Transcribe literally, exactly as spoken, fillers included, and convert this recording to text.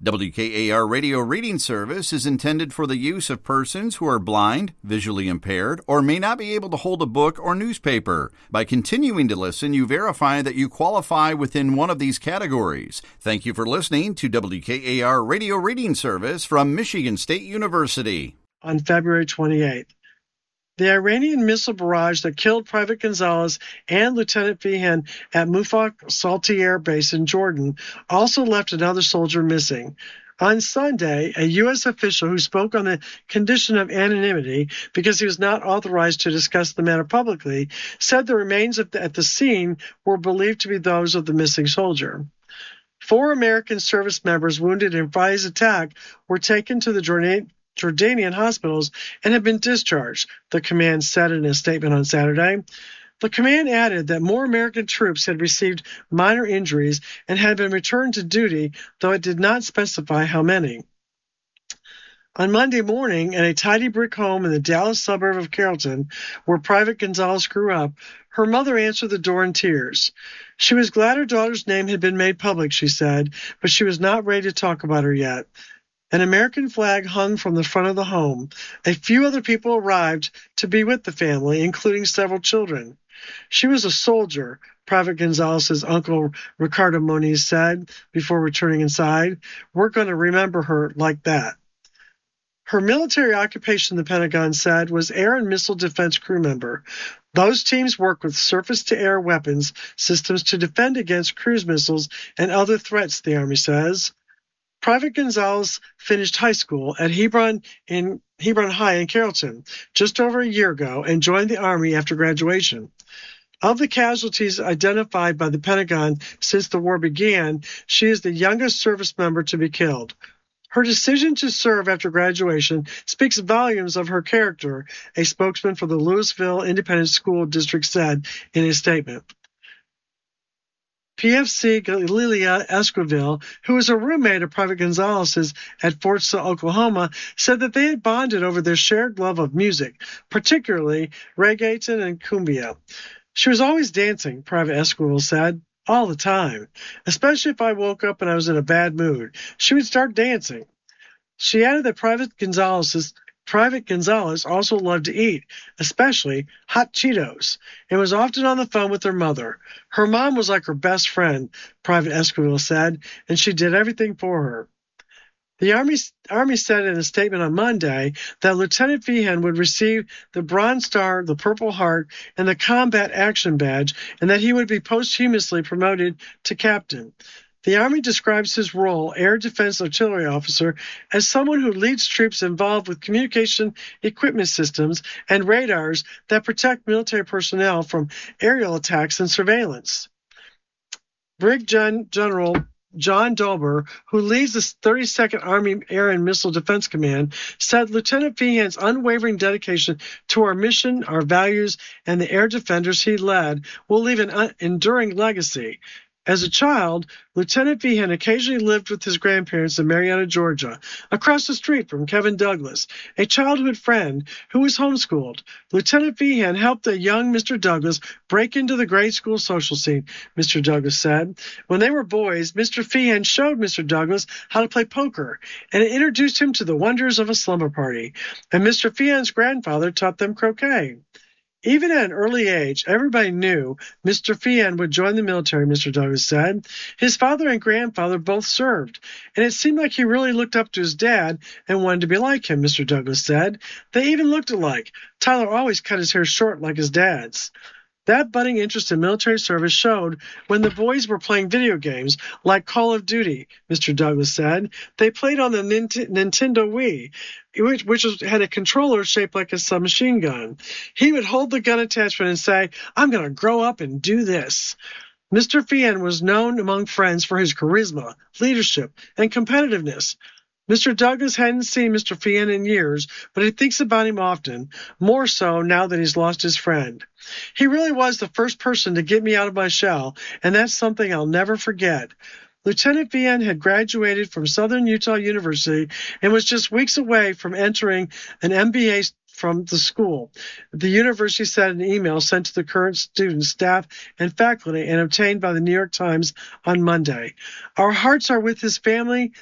W K A R Radio Reading Service is intended for the use of persons who are blind, visually impaired, or may not be able to hold a book or newspaper. By continuing to listen, you verify that you qualify within one of these categories. Thank you for listening to W K A R Radio Reading Service from Michigan State University. On February twenty-eighth. The Iranian missile barrage that killed Private Gonzalez and Lieutenant Feehan at Mufaq Salti Air Base in Jordan also left another soldier missing. On Sunday, a U S official who spoke on the condition of anonymity because he was not authorized to discuss the matter publicly said the remains at the, at the scene were believed to be those of the missing soldier. Four American service members wounded in Friday's attack were taken to the Jordan Jordanian hospitals and have been discharged, the command said in a statement on Saturday. The command added that more American troops had received minor injuries and had been returned to duty, though it did not specify how many. On Monday morning, at a tidy brick home in the Dallas suburb of Carrollton, where Private Gonzalez grew up, her mother answered the door in tears. She was glad her daughter's name had been made public, she said, but she was not ready to talk about her yet. An American flag hung from the front of the home. A few other people arrived to be with the family, including several children. She was a soldier, Private Gonzalez's uncle Ricardo Moniz said before returning inside. We're going to remember her like that. Her military occupation, the Pentagon said, was air and missile defense crew member. Those teams work with surface-to-air weapons systems to defend against cruise missiles and other threats, the Army says. Private Gonzalez finished high school at Hebron in Hebron High in Carrollton just over a year ago and joined the Army after graduation. Of the casualties identified by the Pentagon since the war began, she is the youngest service member to be killed. Her decision to serve after graduation speaks volumes of her character, a spokesman for the Louisville Independent School District said in a statement. P F C Lilia Esquivel, who was a roommate of Private Gonzalez's at Fort Sill, Oklahoma, said that they had bonded over their shared love of music, particularly reggaeton and cumbia. She was always dancing, Private Esquivel said, all the time, especially if I woke up and I was in a bad mood. She would start dancing. She added that Private Gonzalez's Private Gonzalez also loved to eat, especially hot Cheetos, and was often on the phone with her mother. Her mom was like her best friend, Private Esquivel said, and she did everything for her. The Army, Army said in a statement on Monday that Lieutenant Feehan would receive the Bronze Star, the Purple Heart, and the Combat Action Badge, and that he would be posthumously promoted to captain. The Army describes his role, Air Defense Artillery Officer, as someone who leads troops involved with communication equipment systems and radars that protect military personnel from aerial attacks and surveillance. Brig Gen- General John Dober, who leads the thirty-second Army Air and Missile Defense Command, said Lieutenant Feehan's unwavering dedication to our mission, our values, and the air defenders he led will leave an un- enduring legacy. As a child, Lieutenant Feehan occasionally lived with his grandparents in Marietta, Georgia, across the street from Kevin Douglas, a childhood friend who was homeschooled. Lieutenant Feehan helped a young Mister Douglas break into the grade school social scene, Mister Douglas said. When they were boys, Mister Feehan showed Mister Douglas how to play poker and introduced him to the wonders of a slumber party. And Mister Feehan's grandfather taught them croquet. Even at an early age, everybody knew Mister Feehan would join the military, Mister Douglas said. His father and grandfather both served, and it seemed like he really looked up to his dad and wanted to be like him, Mister Douglas said. They even looked alike. Tyler always cut his hair short like his dad's. That budding interest in military service showed when the boys were playing video games like Call of Duty, Mister Douglas said. They played on the Nint- Nintendo Wii, which, which was, had a controller shaped like a submachine gun. He would hold the gun attachment and say, I'm going to grow up and do this. Mister Feehan was known among friends for his charisma, leadership, and competitiveness. Mister Douglas hadn't seen Mister Feehan in years, but he thinks about him often, more so now that he's lost his friend. He really was the first person to get me out of my shell, and that's something I'll never forget. Lieutenant Feehan had graduated from Southern Utah University and was just weeks away from entering an M B A from the school. The university said in an email sent to the current students, staff, and faculty and obtained by the New York Times on Monday. Our hearts are with his family,